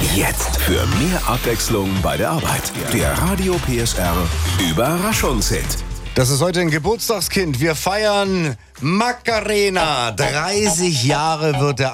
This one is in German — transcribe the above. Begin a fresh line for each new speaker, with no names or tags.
Jetzt für mehr Abwechslung bei der Arbeit. Der Radio PSR Überraschungshit.
Das ist heute ein Geburtstagskind. Wir feiern Macarena. 30 Jahre wird der